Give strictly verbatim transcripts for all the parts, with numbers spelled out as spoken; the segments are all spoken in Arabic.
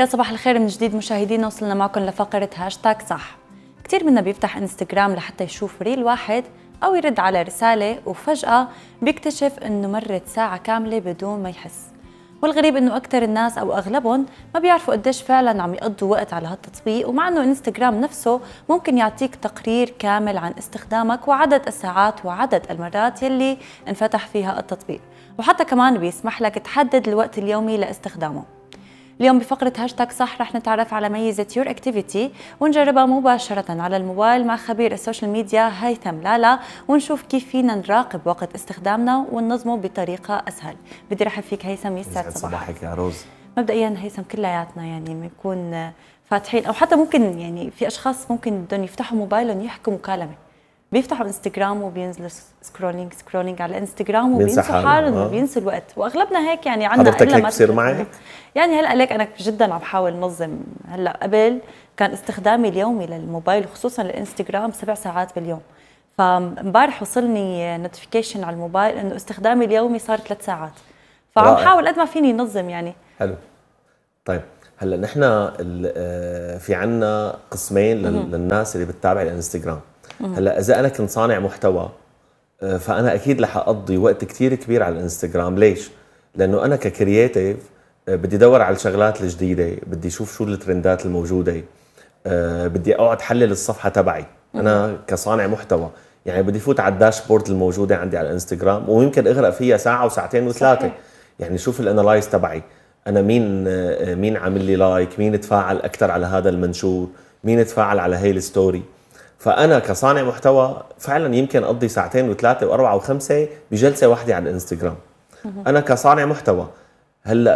يا صباح الخير من جديد مشاهدينا، وصلنا معكم لفقرة هاشتاج صح. كتير منا بيفتح انستغرام لحتى يشوف ريل واحد أو يرد على رسالة، وفجأة بيكتشف إنه مرت ساعة كاملة بدون ما يحس. والغريب إنه أكثر الناس أو أغلبهم ما بيعرفوا قديش فعلاً عم يقضوا وقت على هالتطبيق، ومع إنه انستغرام نفسه ممكن يعطيك تقرير كامل عن استخدامك وعدد الساعات وعدد المرات يلي انفتح فيها التطبيق، وحتى كمان بيسمح لك تحدد الوقت اليومي لاستخدامه. اليوم بفقرة هاشتاج صح رح نتعرف على ميزة يور اكتيفيتي ونجربها مباشرة على الموبايل مع خبير السوشيال ميديا هيثم لالا، ونشوف كيف فينا نراقب وقت استخدامنا وننظمه بطريقة أسهل. بدي رحب فيك هيثم، يسعد صباحك. صباحك يا روز. مبدئيا هيثم، كلياتنا يعني بنكون فاتحين، أو حتى ممكن يعني في أشخاص ممكن بدهم يفتحوا موبايلهم يحكوا مكالمة، بيفتحوا انستغرام وبينزلوا سكرولينج سكرولينج على انستغرام وبينسوا حالهم آه. وبينسوا الوقت، واغلبنا هيك يعني عندنا. حضرتك هيك بصير معك؟ يعني هلا ليك انا جدا عم بحاول نظم. هلا قبل كان استخدامي اليومي للموبايل وخصوصا الانستغرام سبع ساعات باليوم، فامبارح وصلني نوتيفيكيشن على الموبايل انه استخدامي اليومي صار ثلاث ساعات، فعم بحاول قد ما فيني نظم يعني. حلو. طيب هلا نحن في عنا قسمين للناس اللي بتتابع الانستغرام. هلا اذا انا كنت صانع محتوى فانا اكيد رح اقضي وقت كثير كبير على الانستغرام. ليش؟ لانه انا ككرييتيف بدي ادور على الشغلات الجديده، بدي اشوف شو الترندات الموجوده، بدي اقعد حلل الصفحه تبعي. انا كصانع محتوى يعني بدي فوت على الداشبورد الموجوده عندي على الانستغرام ويمكن اغرق فيها ساعه وساعتين وثلاثه. يعني شوف الانالايز تبعي، انا مين مين عامل لي لايك، مين تفاعل اكثر على هذا المنشور، مين تفاعل على هي الستوري. فانا كصانع محتوى فعلا يمكن اقضي ساعتين وثلاثه واربعه وخمسه بجلسه واحده على الانستغرام. انا كصانع محتوى. هلا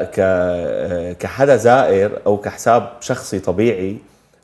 ك كحدا زائر او كحساب شخصي طبيعي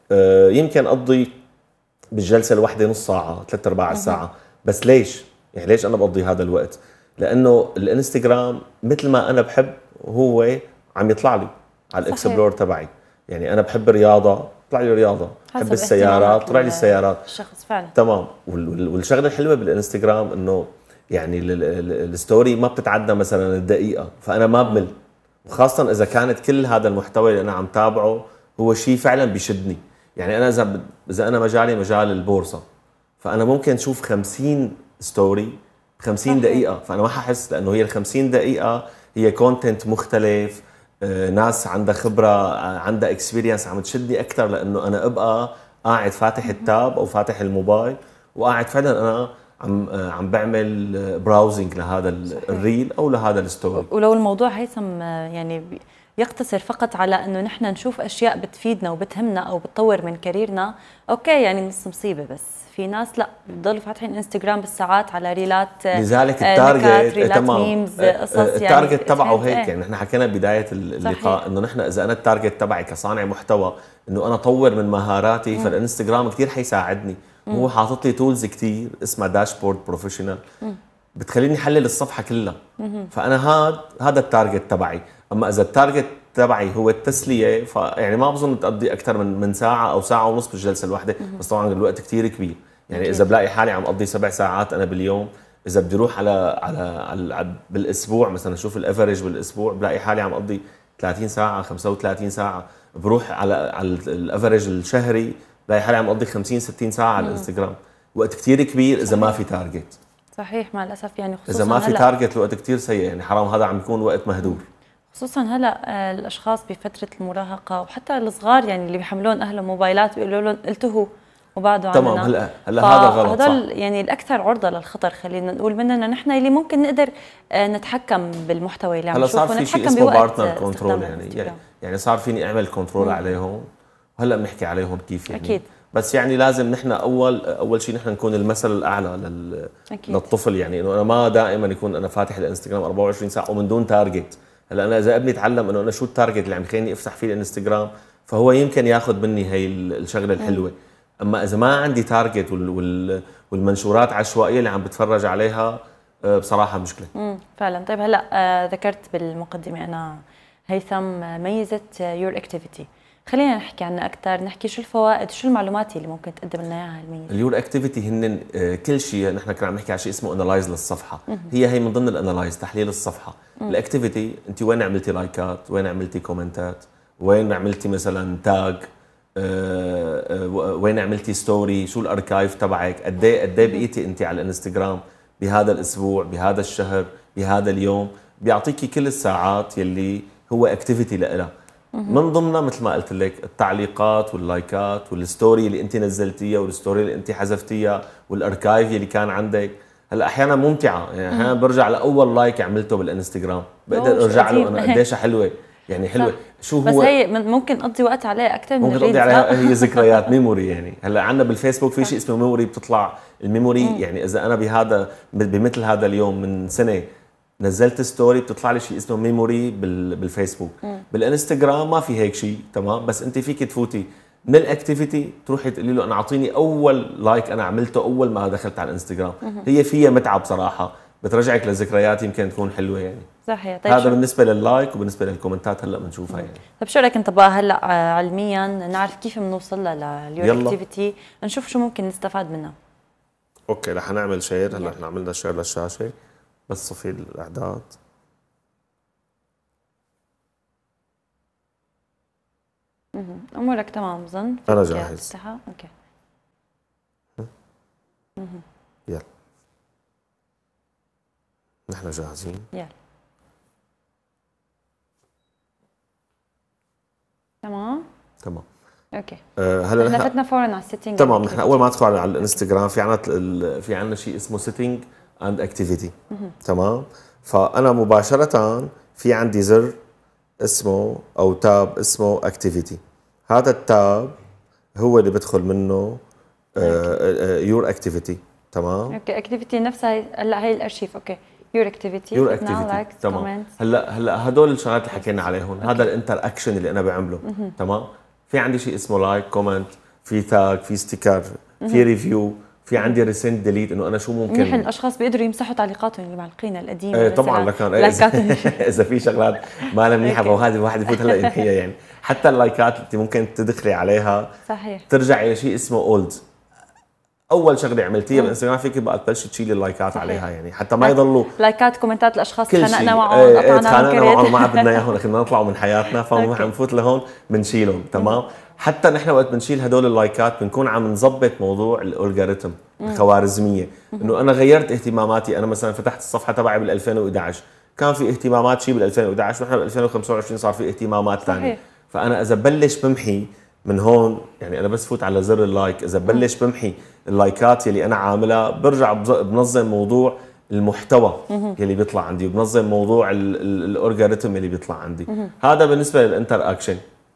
يمكن اقضي بالجلسه الواحده نص ساعه ثلاث ارباع الساعه. بس ليش؟ يعني ليش انا بقضي هذا الوقت؟ لانه الانستغرام مثل ما انا بحب هو عم يطلع لي على الاكسبلور تبعي. يعني انا بحب الرياضه، طلع لي رياضه، بحب السيارات، طلع لي السيارات. الشخص فعلا تمام. والشغله الحلوه بالانستغرام انه يعني الستوري ما بتتعدى مثلا الدقيقه، فانا ما بمل، وخاصه اذا كانت كل هذا المحتوى اللي انا عم تابعه هو شيء فعلا بيشدني. يعني انا اذا اذا انا مجالي مجال البورصه، فانا ممكن اشوف خمسين ستوري خمسين دقيقه، فانا ما ححس، لانه هي ال خمسين دقيقه هي كونتنت مختلف، ناس عندها خبره، عندها اكسبيرينس عم تشدني اكثر، لانه انا ابقى قاعد فاتح التاب او فاتح الموبايل وقاعد فعلا انا عم عم بعمل براوزنج لهذا الريل او لهذا الستوري. ولو الموضوع هيثم يعني يقتصر فقط على انه نحن نشوف اشياء بتفيدنا وبتهمنا او بتطور من كاريرنا، اوكي يعني مش مصيبه. بس في ناس لا، بضلوا فاتحين انستغرام بالساعات على ريلات، لذلك التارجت تمام، ميمز، قصص. التارجت يعني تبعه هيك. يعني نحن حكينا بدايه اللقاء انه نحن اذا انا التارجت تبعي كصانع محتوى انه انا اطور من مهاراتي، مم. فالانستغرام كثير حيساعدني. مم. هو حاطط لي تولز كثير اسمها داشبورد بروفيشنال بتخليني احلل الصفحه كلها. مم. فانا هذا هذا التارجت تبعي. اما اذا التارجت تبعي هو التسليه، فيعني ما بظن تقضي اكثر من من ساعه او ساعه ونص بالجلسه الواحده. بس طبعا الوقت كثير كبير. يعني اذا بلاقي حالي عم اقضي سبع ساعات انا باليوم، اذا بدي اروح على على, على بالاسبوع مثلا اشوف الافرج بالاسبوع، بلاقي حالي عم اقضي ثلاثين ساعه خمسة وثلاثين ساعه. بروح على على الافرج الشهري بلاقي حالي عم اقضي خمسين ستين ساعه على الانستغرام. وقت كثير كبير اذا ما في تارجت. صحيح، مع الاسف يعني خصوصا اذا ما في تارجت الوقت كثير سيء. يعني حرام، هذا عم يكون وقت مهدور. خصوصا هلا الاشخاص بفتره المراهقه وحتى الصغار يعني اللي بيحملون اهلهم موبايلات ويقولوا لهم التهوا وبعدوا عننا. تمام. هلا هلا هذا غلط. هذول يعني الاكثر عرضه للخطر، خلينا نقول مننا نحن اللي ممكن نقدر نتحكم بالمحتوى اللي عم نشوفه. هلا صار في شيء اسمه بارتنر كنترول. يعني يعني صار فيني اعمل كنترول عليهم، وهلا بنحكي عليهم كيف. يعني أكيد. بس يعني لازم نحن اول اول شيء نحن نكون المثل الاعلى لل أكيد. للطفل. يعني انه انا ما دائما يكون انا فاتح الانستغرام أربعة وعشرين ساعه ومن دون تارجت. هلا انا اذا ابني تعلم انه انا شو التارجت اللي عم يخليني افتح فيه الانستغرام، فهو يمكن ياخذ مني هي الشغله الحلوه. اما اذا ما عندي تارجت والمنشورات عشوائيه اللي عم بتفرج عليها، بصراحه مشكله. امم فعلا. طيب هلا آه ذكرت بالمقدمه انا هيثم ميزه يور اكتيفيتي، خلينا نحكي عنها اكثر، نحكي شو الفوائد شو المعلومات اللي ممكن تقدم لنا اياها الميزه. اليور اكتيفيتي هن كل شيء. نحن كنا عم نحكي على شيء اسمه انالايز للصفحه. هي هي من ضمن الانالايز، تحليل الصفحه. الاكتيفيتي انت وين عملتي لايكات، وين عملتي كومنتات، وين عملتي مثلا تاج، أه أه وين عملتي ستوري، شو الاركايف تبعك، قد ايه قد ايه بقيتي انت على الانستغرام بهذا الاسبوع، بهذا الشهر، بهذا اليوم. بيعطيكي كل الساعات يلي هو اكتيفيتي لإلها. من ضمنها مثل ما قلت لك التعليقات واللايكات والستوري اللي انت نزلتيها والستوري اللي انت حذفتيها والاركايف اللي كان عندك. هلا احيانا ممتعه، يعني احيانا برجع لاول لايك عملته بالانستغرام بقدر ارجع له انا قديش حلوه، يعني حلوه. شو هو بس هي ممكن اقضي وقت عليها اكثر من ممكن تقضي عليها، هي ذكريات ميموري. يعني هلا عندنا بالفيسبوك في شيء اسمه ميموري، بتطلع الميموري. مم. يعني اذا انا بهذا بمثل هذا اليوم من سنه نزلت ستوري بتطلع لي شيء اسمه ميموري بالفيسبوك. مم. بالانستغرام ما في هيك شيء، تمام؟ بس انت فيك تفوتي من الاكتيفيتي تروحي تقولي له انا اعطيني اول لايك انا عملته اول ما دخلت على الانستغرام. مم. هي فيها متعه بصراحه، بترجعك لذكريات يمكن تكون حلوه يعني. صحيح. طيب هذا بالنسبه لللايك، وبالنسبه للكومنتات هلا بنشوفها يعني. طيب شو رايك انت بقى هلا علميا نعرف كيف بنوصل لليور اكتيفيتي، نشوف شو ممكن نستفاد منها. اوكي رح نعمل شير. هلا احنا عملنا شير للشاشه، بس صفي الاعداد. اها امورك تمام بظن. انا جاهز. اوكي يلا نحن جاهزين. يلا تمام تمام. اوكي. أه هلا نحن فتنا فورا على السيتنج. تمام. نحن اول ما ندخل على الانستغرام في عنا في عنا شيء اسمه سيتنج اند اكتيفيتي. تمام. فانا مباشره في عندي زر اسمه او تاب اسمه اكتيفيتي. هذا التاب هو اللي بدخل منه يور اكتيفيتي. تمام. اوكي. اكتيفيتي نفسها هلا هي الارشيف. اوكي يور اكتيفيتي. يور اكتيفيتي تمام. هلا هلا هدول الشغلات اللي حكينا عليهم. هذا الانتر اكشن اللي انا بعمله. تمام. في عندي شيء اسمه لايك، كومنت، في تاج، في ستيكر، في ريفيو، في عندي ريسنت ديليت، انه انا شو ممكن منيح الاشخاص بيقدروا يمسحوا تعليقاتهم اللي معلقينها القديمه. ايه طبعا لكان ايه اذا في شغلات ما لها منيحه فهذه الواحد يفوت هلا يمحيها يعني. حتى اللايكات انت ممكن تدخلي عليها صحيح ترجعي الى شيء اسمه اولد. اول شغله عملتيها بالانستغرام فيك بقى تبلشي تشيلي اللايكات صحيح. عليها يعني حتى ما يضلوا لايكات كومنتات الاشخاص تخانقنا معهم قطعنا معهم ما بدنا اياهم بدنا نطلعوا من حياتنا فبنفوت لهون بنشيلهم. تمام. حتى نحن وقت بنشيل هدول اللايكات بنكون عم نظبط موضوع الالجوريثم الخوارزميه، انه انا غيرت اهتماماتي. انا مثلا فتحت الصفحه تبعي بال ألفين وإحدى عشر كان في اهتمامات شيء بال ألفين وإحدى عشر ونحن بال ألفين وخمسة وعشرين صار في اهتمامات ثانيه. فانا اذا ببلش بمحي من هون يعني انا بس فوت على زر اللايك، اذا ببلش بمحي اللايكات يلي انا عاملها برجع بنظم موضوع المحتوى يلي بيطلع عندي وبنظم موضوع الالجوريثم يلي بيطلع عندي. هذا بالنسبه للانتر اكشن.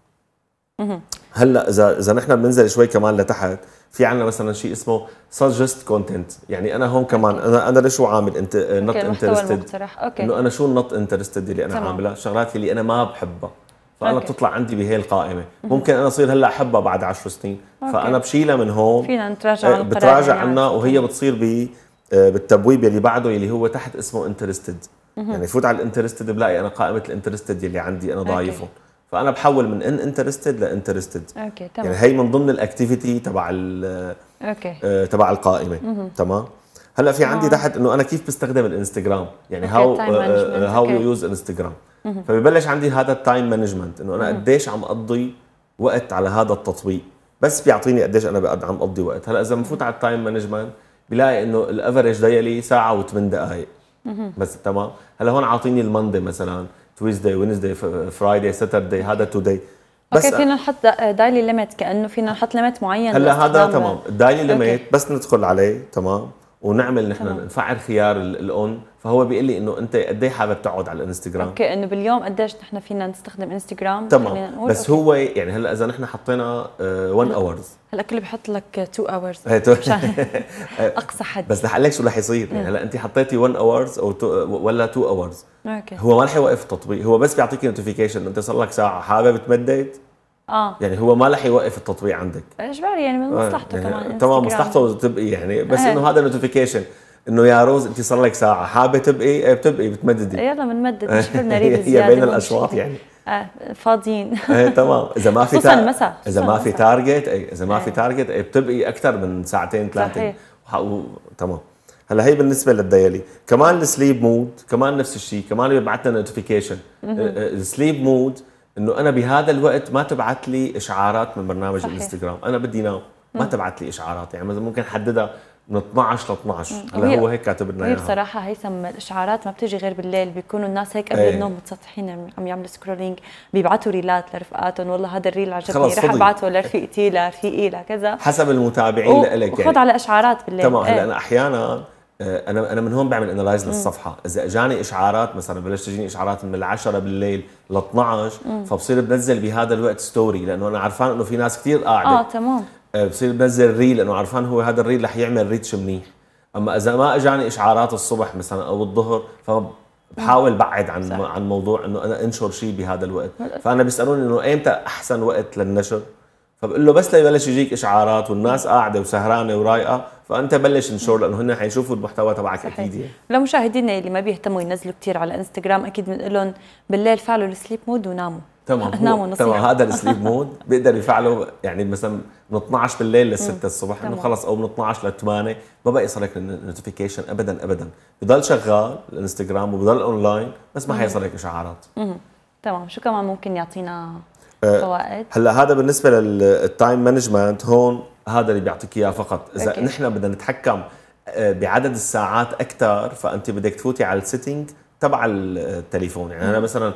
هلا اذا اذا نحن بننزل شوي كمان لتحت في عندنا مثلا شيء اسمه سجست كونتنت. يعني انا هون كمان انا انا ليش عامل انت نوت انترستد، انه انا شو النوت انترستد اللي انا عاملها الشغلات اللي انا ما بحبها فانا أوكي. بتطلع عندي بهي القائمه. ممكن انا اصير هلا احبها بعد عشر سنين أوكي. فانا بشيلها من هون فينا نتراجع بتراجع عنها وهي بتصير ب بالتبويب اللي بعده اللي هو تحت اسمه انترستد. يعني فوت على الانترستد بلاقي انا قائمه الانترستد اللي عندي انا ضايفهم. فانا بحول من ان انترستد لانترستد. اوكي تمام. يعني هي من ضمن الاكتيفيتي تبع اوكي آه تبع القائمه. تمام. هلا في عندي تحت انه انا كيف بستخدم الانستغرام، يعني هاو هاو يو يوز انستغرام. فببلش عندي هذا التايم مانجمنت انه انا قديش عم اقضي وقت على هذا التطبيق، بس بيعطيني قديش انا عم اقضي وقت. هلا اذا بفوت على التايم مانجمنت بلاقي انه الافرج ديلي ساعه وثمان دقائق بس. تمام. هلا هون عاطيني الماندي مثلا، تويزداي، وينزداي، فرايداي، ساترداي، هذا توداي. بس اوكي فينا نحط دايلي ليميت، كانه فينا نحط ليميت معين. هلا هذا تمام الدايلي ليميت بس ندخل عليه. تمام. ونعمل نحن نفعل خيار الاون، فهو بيقول لي انه انت قد ايه حابب تقعد على الانستغرام. اوكي انه باليوم قديش نحن فينا نستخدم انستغرام. تمام. بس أوكي. هو يعني هلا اذا نحن حطينا واحد اورز هلا كله بحط لك اتنين اورز اقصى حد. بس رح اقول لك شو رح يصير. يعني هلا انت حطيتي واحد اورز او ولا اتنين اورز اوكي هو ما رح يوقف التطبيق، هو بس بيعطيكي نوتيفيكيشن انت صار لك ساعه حابب تمدد. اه يعني هو ما رح يوقف التطبيق عندك اجباري، يعني من مصلحته يعني كمان. تمام مصلحته تبقي يعني بس آه. انه هذا نوتيفيكيشن انه يا روز انت صار لك ساعه حابه تبقي بتبقي بتمددي. يلا بنمدد نشوف لنا ريد زياده هي بين الاشواط يعني اه فاضيين. ايه تمام. اذا ما في خصوصا المساء اذا ما في تارجت اي اذا ما في تارجت اي بتبقي اكثر من ساعتين ثلاثه. صحيح. و... تمام. هلا هي بالنسبه للديلي. كمان السليب مود كمان نفس الشيء، كمان بيبعث لنا نوتيفيكيشن. السليب مود انه انا بهذا الوقت ما تبعت لي اشعارات من برنامج صحيح. الانستغرام، انا بدي نام، ما تبعت لي اشعارات. يعني مثلا ممكن حددها من اثنعش ل اثنعش. هلا هو هيك كاتب لنا هي اياها. بصراحه هيثم الاشعارات ما بتيجي غير بالليل، بيكونوا الناس هيك قبل ايه. النوم متسطحين عم يعملوا سكرولينج، بيبعتوا ريلات لرفقاتهم، والله هذا الريل عجبني خلص رح فضي. ابعته لرفيقتي لرفيقي لكذا، حسب المتابعين لإلك وخذ يعني. على اشعارات بالليل. تمام. هلا ايه. انا احيانا آه، انا انا من هون بعمل انلايز للصفحه، اذا اجاني اشعارات مثلا بلشت تجيني اشعارات من العشرة بالليل ل اثنعش، فبصير بنزل بهذا الوقت ستوري، لانه انا عرفان انه في ناس كثير قاعده. اه تمام. آه، بصير بنزل ريل لانه عرفان هو هذا الريل رح يعمل ريتش منيح. اما اذا ما اجاني اشعارات الصبح مثلا او الظهر، فبحاول بعد عن صح. عن موضوع انه انا انشر شيء بهذا الوقت. فانا بيسالوني انه ايمتى احسن وقت للنشر، فبقول له بس ليبلش يجيك اشعارات والناس قاعده وسهرانه ورايقه، فانت بلش انشر، لانه هن حيشوفوا المحتوى تبعك. صحيح. اكيد يعني. لمشاهدينا اللي ما بيهتموا ينزلوا كثير على انستغرام، اكيد بنقول لهم بالليل فعلوا السليب مود وناموا. تمام. ناموا نصيحة. تمام. هذا السليب مود بيقدر يفعله يعني مثلا من اثنعش بالليل ل ستة الصبح، انه خلص، او من اثنعش ل ثمانية ما بقى يصلك النوتيفيكيشن ابدا ابدا، بضل شغال الانستغرام وبضل اونلاين، بس ما حيصلك اشعارات. امم تمام. شو كمان ممكن يعطينا أه فوائد؟ هلا هذا بالنسبه للتايم مانجمنت، هون هذا اللي بيعطيك اياه فقط. اذا أوكي. نحن بدنا نتحكم بعدد الساعات اكثر، فانت بدك تفوتي على السيتنج تبع التليفون. يعني انا مثلا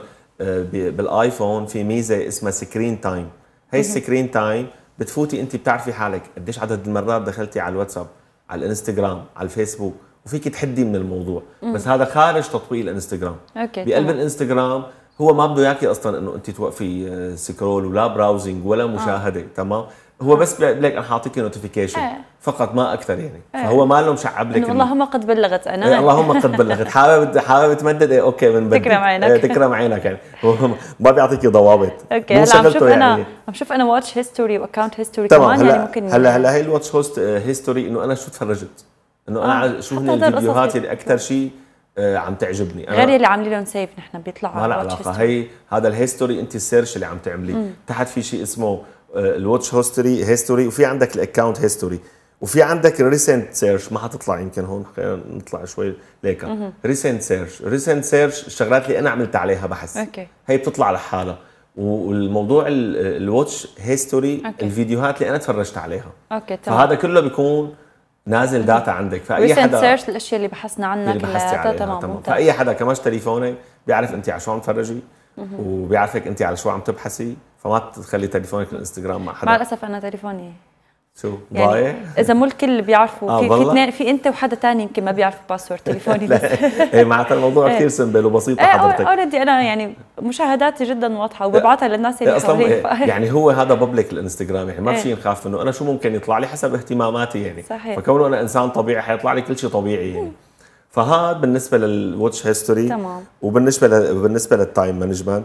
بالايفون في ميزه اسمها سكرين تايم. هي السكرين تايم بتفوتي انت بتعرفي حالك قديش عدد المرات دخلتي على الواتساب، على الانستغرام، على الفيسبوك، وفيك تحدي من الموضوع. مم. بس هذا خارج تطبيق الانستغرام. اوكي. بقلب تمام. الانستغرام هو ما بده اياكي اصلا انه انت توقفي سكرول ولا براوزنج ولا مشاهده. آه. تمام. هو بس بيقول لك انا حاعطيك نوتيفيكيشن آه. فقط، ما اكثر يعني. آه. فهو ما له مشعب لك اللهم قد بلغت انا. إيه اللهم قد بلغت. حابب حابب تمدد، إيه اوكي بنبدد. تكرم عينك. إيه تكرم عينك يعني. هو ما بيعطيكي ضوابط. اوكي. هلا عم شوف انا يعني. عم شوف انا واتش هيستوري واكونت هيستوري كمان. هلا يعني ممكن هلا هلا هي الواتش هوست هيستوري انه انا شو تفرجت، انه انا آه. شو هن الفيديوهات اللي اكثر شيء آه عم تعجبني. غير اللي عاملين لهم سيف نحن بيطلع ما له علاقه. هي هذا الهيستوري انت السيرش اللي عم تعمليه، تحت في شيء اسمه الواتش هيستوري هيستوري وفي عندك الاكونت هيستوري، وفي عندك الريسنت سيرش. ما حتطلع يمكن هون، خلينا نطلع شوي ليك. ريسنت سيرش ريسنت سيرش الشغلات اللي انا عملت عليها بحث. اوكي. هي بتطلع لحالها. والموضوع الواتش هيستوري الفيديوهات اللي انا تفرجت عليها. اوكي تمام. فهذا كله بيكون نازل داتا عندك. فاي حدا سيرش الاشياء اللي بحثنا عنها اللي بحثتي عليها. تمام. تمام. فاي حدا كمان تليفونك بيعرف انت على شو عم تفرجي، وبيعرفك انت على شو عم تبحثي، فما تخلي تليفونك الانستغرام مع حدا. مع الاسف انا تليفوني شو ضايع؟ يعني اذا مو الكل بيعرفوا. آه في في اثنين، في انت وحدا ثاني يمكن ما بيعرفوا باسورد تليفوني. بس ايه معناتها الموضوع كثير سمبل وبسيط لحضرتك. اوريدي انا يعني مشاهداتي جدا واضحه وببعثها للناس اللي حوالي. يعني هو هذا بابليك الانستغرام، يعني ما في شيء نخاف منه. انا شو ممكن يطلع لي حسب اهتماماتي يعني. صحيح. فكونه انا انسان طبيعي حيطلع لي كل شيء طبيعي يعني. فهذا بالنسبه للواتش هيستوري. تمام. وبالنسبه ل... بالنسبه للتايم مانجمنت،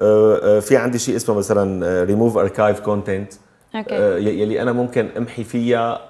في عندي شيء اسمه مثلا ريموف اركايف كونتنت، يلي انا ممكن امحي فيها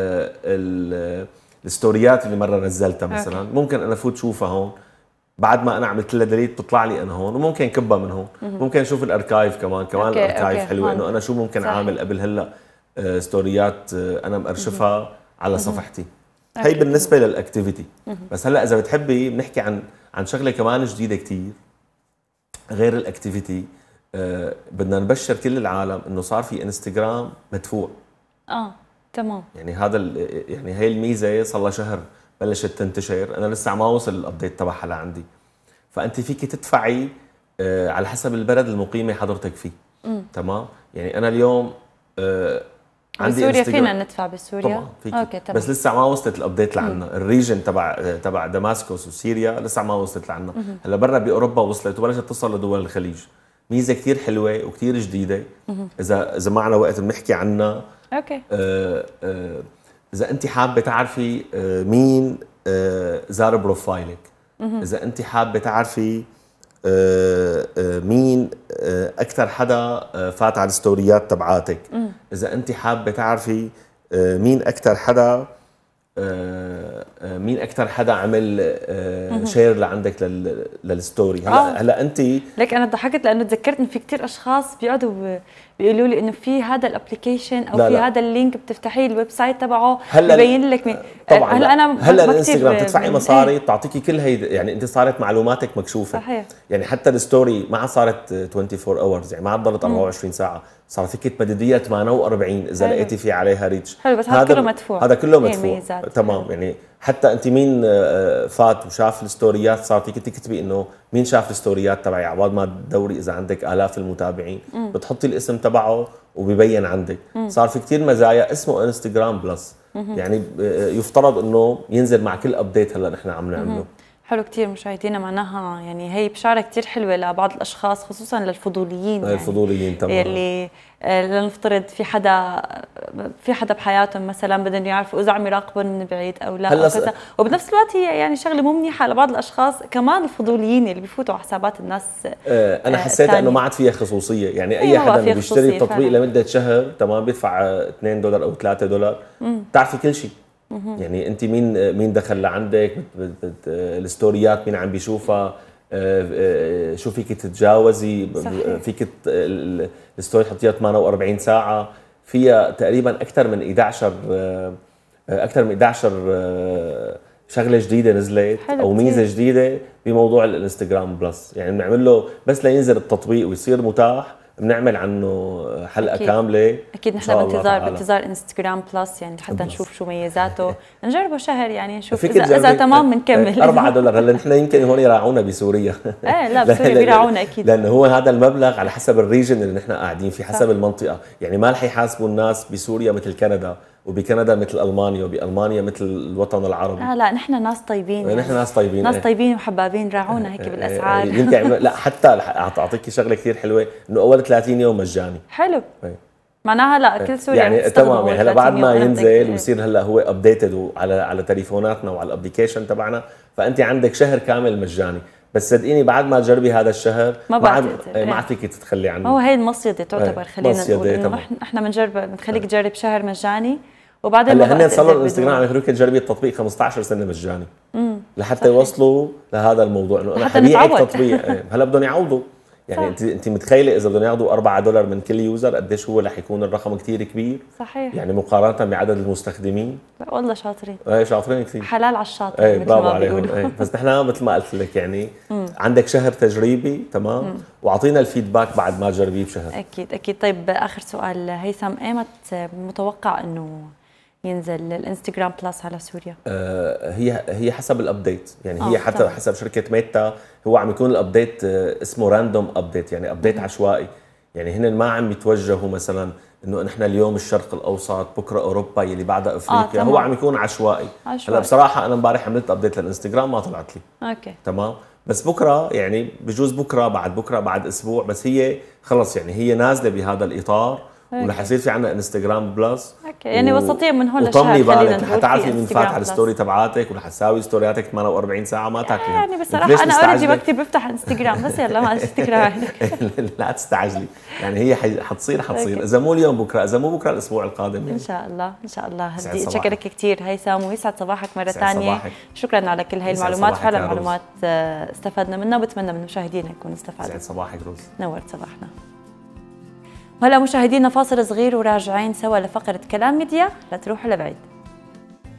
الستوريات اللي مره نزلتها مثلا. أوكي. ممكن انا فوت شوفها هون بعد ما انا عملت لها ديليت، بتطلع لي انا هون، وممكن كبها من هون. مم. ممكن اشوف الاركايف كمان. كمان أوكي. الاركايف أوكي. حلوه، انه انا شو ممكن صحيح. اعمل قبل هلا ستوريات انا مارشفها مم. على مم. صفحتي. هي بالنسبه للاكتيفيتي. بس هلا اذا بتحبي بنحكي عن عن شغله كمان جديده كثير غير الاكتيفيتي. آه بدنا نبشر كل العالم انه صار في انستغرام مدفوع. اه تمام. يعني هذا يعني هي الميزه صار لها شهر بلشت تنتشر، انا لسه ما وصل الابديت تبعها لعندي. فانت فيك تدفعي آه على حسب البلد المقيمه حضرتك فيه. مم. تمام. يعني انا اليوم آه عندي بسوريا فينا ندفع بسوريا طبعا فيك. اوكي تمام. بس لسه ما وصلت الابديت لعنا. الريجن تبع تبع دماسكوس وسوريا لسه ما وصلت لعنا. هلا برا باوروبا وصلت وبلشت توصل لدول الخليج. ميزه كثير حلوه وكثير جديده. مم. اذا اذا معنا وقت بنحكي عنها. اوكي. آه آه اذا انت حابه تعرفي آه مين آه زار بروفايلك، مم. اذا انت حابه تعرفي آه آه مين آه اكثر حدا آه فات على الستوريات تبعاتك، مم. اذا انت حابه تعرفي آه مين اكثر حدا آه، آه، مين اكثر حدا عمل آه، شير لعندك لل- للستوري. هلا آه. هلا انت لك انا ضحكت لانه تذكرت انه في كثير اشخاص بيقعدوا ب- بيقولوا لي انه في هذا الابلكيشن او لا في لا. هذا اللينك بتفتحيه الويب سايت تبعه هلا ببين لك مين. طبعا هلا لا. انا ما- هلا ما كتير الانستغرام ب- تدفعي ب- مصاري إيه، بتعطيكي كل هي، يعني انت صارت معلوماتك مكشوفه. صحيح. يعني حتى الستوري ما عاد صارت أربعة وعشرين اورز، يعني ما عاد ضلت أربعة وعشرين ساعه، صار فيك تمدديها ثمانية وأربعين اذا حلو. لقيتي في عليها ريتش. حلو، بس هذا كله مدفوع. هذا كله هي مدفوع الميزات. تمام. حلو. يعني حتى انت مين آه، فات وشاف الستوريات صار فيك تكتبي انه مين شاف الستوريات تبعي، عباد ما تدوري اذا عندك الاف المتابعين بتحطي الاسم تبعه وبيبين عندك. صار في كتير مزايا، اسمه انستغرام بلس. يعني آه، يفترض انه ينزل مع كل ابديت هلا نحن عم نعمله. حلو كتير مشاهدينا، معناها يعني هي بشارة كتير حلوة لبعض الأشخاص خصوصا للفضوليين. هاي يعني الفضوليين تمام. اللي آه، لنفترض في حدا في حدا بحياتهم مثلا بدهم يعرفوا إذا عم يراقبهم من بعيد أو لا هلا أو س- كذا، وبنفس الوقت هي يعني شغلة مو منيحة لبعض الأشخاص كمان الفضوليين اللي بيفوتوا على حسابات الناس. آه، انا آه، حسيت انه الثانية. ما عاد فيها خصوصيه. يعني هي اي ما بقى حدا فيها بيشتري خصوصية التطبيق فعلاً. لمده شهر تمام بيدفع آه، اثنين دولار او ثلاثة دولار بتعرفي كل شيء. يعني انت مين آه، مين دخل لعندك، بت- بت- بت- آه، الستوريات مين عم بيشوفها، آه، آه، شو فيك تتجاوزي، ب- صحيح. فيك ت- ال- الستوري تحطيها ثمانية وأربعين ساعه، فيها تقريبا اكثر من إحدى عشر آه، اكثر من إحدى عشر آه، شغله جديده نزلت حلو او كتير. ميزه جديده بموضوع الانستغرام بلس. يعني بنعمل له بس لينزل التطبيق ويصير متاح بنعمل عنه حلقه أكيد. كامله. اكيد إن نحن شاء الله بانتظار تعالى. بانتظار انستغرام بلس، يعني حتى بلس. نشوف شو ميزاته. نجربه شهر يعني نشوف فيك اذا اذا تجربي- تمام بنكمل. أربعة دولار. هلا نحن يمكن هون يراعونا بسوريا. ايه لا بسوريا بيراعونا اكيد. لانه هو هذا المبلغ على حسب الريجن اللي نحن قاعدين فيه، حسب صح. المنطقه. يعني ما رح يحاسبوا الناس بسوريا مثل كندا، وبكندا مثل المانيا، وبالمانيا مثل الوطن العربي. لا لا نحن ناس طيبين. نحن ناس طيبين. ناس إيه. طيبين وحبابين، راعونا هيك بالاسعار. يمكن عم- لا حتى رح اعطيك شغله كثير حلوه، انه اول ثلاثين يوم مجاني. حلو. إيه. معناها لا كل سوريا يعني بتستخدمه تمام. يعني أول هلا بعد ثلاثين ما يوم. أنا ينزل متأكدة. ويصير هلا هو ابديتد على على تليفوناتنا وعلى الابلكيشن تبعنا، فانت عندك شهر كامل مجاني. بس صدقيني بعد ما تجربي هذا الشهر ما ما عاد بعتقد. إيه، ما إيه. عاد فيك تتخلي عنه. هو هي المصيدة تعتبر. إيه، خلينا مصيدة، نقول انه تمام. احنا احنا بنجرب بنخليك تجرب شهر مجاني وبعدين هلا ما هن بقى صار تقدر الانستغرام عم بدون. يخلوك تجربي التطبيق خمسة عشر سنه مجاني لحتى صحيح. يوصلوا لهذا الموضوع، انه انا لحتى حبيع نتعود. التطبيق. إيه، هلا بدهم يعوضوا. يعني صح. انت انت متخيله اذا بدهم ياخذوا أربعة دولار من كل يوزر قديش هو رح يكون الرقم كثير كبير. صحيح. يعني مقارنه بعدد المستخدمين. لا والله شاطرين. ايه شاطرين كثير. حلال على الشاطر ايه مثل برافو ما عليهم. بيقولوا. ايه بس نحن مثل ما قلت لك يعني عندك شهر تجريبي تمام، واعطينا الفيدباك بعد ما تجربيه بشهر. اكيد اكيد. طيب اخر سؤال هيثم، ايمت متوقع انه ينزل الانستغرام بلس على سوريا؟ آه هي هي حسب الابديت. يعني آه، هي حتى تمام. حسب شركه ميتا هو عم يكون الابديت آه اسمه راندوم ابديت، يعني ابديت عشوائي. يعني هن ما عم يتوجهوا مثلا انه نحن اليوم الشرق الاوسط بكره اوروبا يلي بعدها افريقيا. تمام. هو عم يكون عشوائي. عشوائي. هلا بصراحه انا امبارح عملت ابديت للانستغرام ما طلعت لي. اوكي. تمام. بس بكره يعني بجوز بكره بعد بكره بعد اسبوع، بس هي خلص يعني هي نازله بهذا الاطار. ورح يصير في عندنا انستغرام بلس. اوكي يعني وسطيا من هون لشهر. وطمني خلينا بالك نقول رح تعرفي في مين فات إنستغرام على بلس. الستوري تبعاتك ورح تساوي ستورياتك ثمانية وأربعين ساعه ما تاكلي. يعني بصراحه انا اوريدي بكتب بفتح انستغرام بس يلا ما استكرار. لا تستعجلي. يعني هي حي- حتصير حتصير أوكي. اذا مو اليوم بكره، اذا مو بكره الاسبوع القادم. ان يعني. شاء الله ان شاء الله. يسعد بدي صباحك. اشكرك كثير هيثم ويسعد صباحك مره يسعد ثانيه. صباحك. شكرا على كل هاي يسعد المعلومات، صباحك فعلا يا روز. معلومات آه، استفدنا منها وبتمنى من مشاهدينا يكونوا استفادوا. يسعد صباحك روز. نورت صباحنا. وهلا مشاهدينا فاصل صغير وراجعين سوا لفقره كلام ميديا، لا تروحوا لبعيد.